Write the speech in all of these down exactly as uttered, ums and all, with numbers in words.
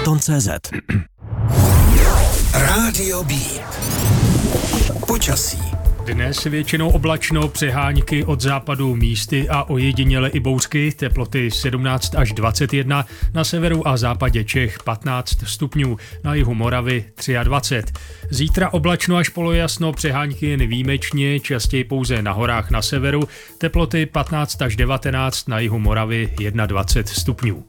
Anton tečka cé zet. Rádio Beat. Počasí. Dnes většinou oblačno, přehánky od západu místy a ojediněle i bouřky, teploty sedmnáct až dvacet jedna, na severu a západě Čech patnáct stupňů, na jihu Moravy dvacet tři. Zítra oblačno až polojasno, přehánky jen výjimečně, častěji pouze na horách na severu, teploty patnáct až devatenáct, na jihu Moravy dvacet jedna stupňů.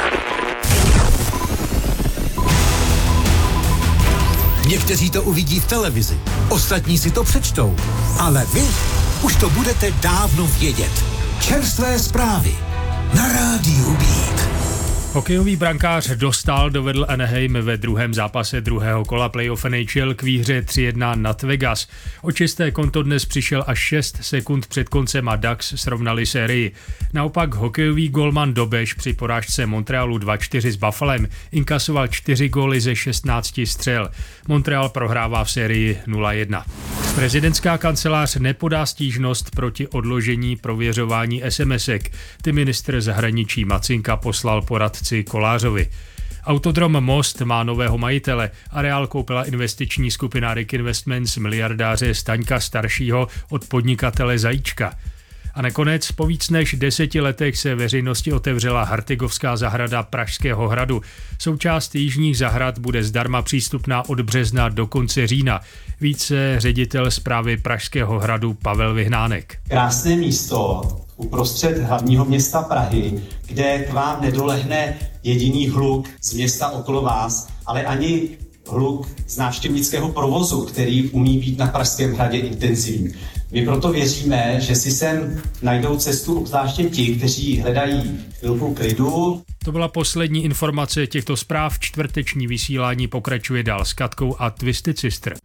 Někteří to uvidí v televizi, ostatní si to přečtou, ale vy už to budete dávno vědět. Čerstvé zprávy na Rádiu Beat. Hokejový brankář Dostal dovedl Anaheim ve druhém zápase druhého kola playoff N H L k výhře tři jedna nad Vegas. O čisté konto dnes přišel až šest sekund před koncem a Ducks srovnali sérii. Naopak hokejový golman Dobeš při porážce Montrealu dva čtyři s Buffalem inkasoval čtyři góly ze šestnácti střel. Montreal prohrává v sérii nula jedna. Prezidentská kancelář nepodá stížnost proti odložení prověřování SMSek. Ty ministr zahraničí Macinka poslal poradci Kolářovi. Autodrom Most má nového majitele. Areál koupila investiční skupina Rick Investments miliardáře Staňka Staršího od podnikatele Zajíčka. A nakonec po víc než deseti letech se veřejnosti otevřela Hartigovská zahrada Pražského hradu. Součást jižních zahrad bude zdarma přístupná od března do konce října. Více ředitel správy Pražského hradu Pavel Vyhnánek. Krásné místo uprostřed hlavního města Prahy, kde k vám nedolehne jediný hluk z města okolo vás, ale ani hluk z návštěvnického provozu, který umí být na Pražském hradě intenzivní. My proto věříme, že si sem najdou cestu obzvláště ti, kteří hledají chvilku klidu. To byla poslední informace těchto zpráv. Čtvrteční vysílání pokračuje dál s Katkou a Twisted Sister.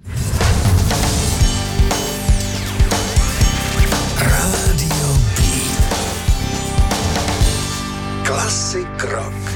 Rádio Beat. Klasik rock.